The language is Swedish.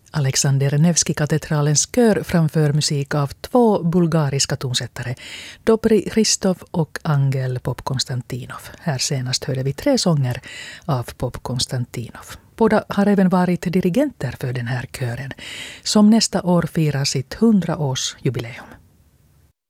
Alexander Nevski-katedralens kör framför musik av 2 bulgariska tonsättare, Dobri Hristov och Angel Pop-Konstantinov. Här senast hörde vi 3 sånger av Pop-Konstantinov. Båda har även varit dirigenter för den här kören, som nästa år firar sitt 100-årsjubileum.